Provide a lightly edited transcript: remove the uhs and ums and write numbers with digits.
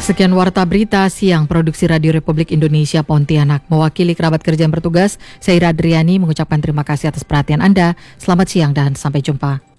Sekian Warta Berita Siang Produksi Radio Republik Indonesia Pontianak. Mewakili kerabat kerja yang bertugas, saya Ira Adriani mengucapkan terima kasih atas perhatian Anda. Selamat siang dan sampai jumpa.